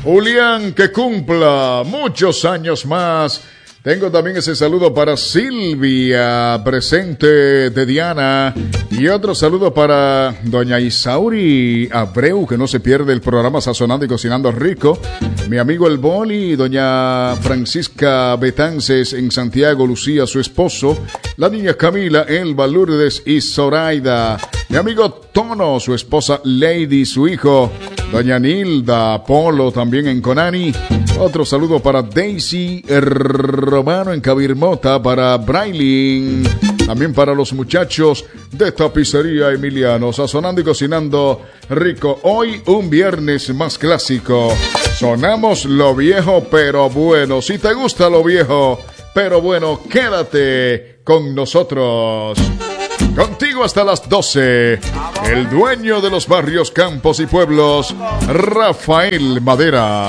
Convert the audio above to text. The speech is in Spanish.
Julián, que cumpla muchos años más. Tengo también ese saludo para Silvia, presente de Diana. Y otro saludo para doña Isauri Abreu, que no se pierde el programa Sazonando y Cocinando Rico. Mi amigo El Boli, doña Francisca Betances en Santiago, Lucía, su esposo. La niña Camila, Elba, Lourdes y Zoraida. Mi amigo Tono, su esposa Lady, su hijo. Doña Nilda, Polo también en Conani. Otro saludo para Daisy Romano en Cabirmota, para Brailin, también para los muchachos de Tapicería Emiliano, sazonando y cocinando rico. Hoy un viernes más clásico. Sonamos lo viejo pero bueno. Si te gusta lo viejo pero bueno, quédate con nosotros. Contigo hasta las 12, el dueño de los barrios, campos y pueblos, Rafael Madera.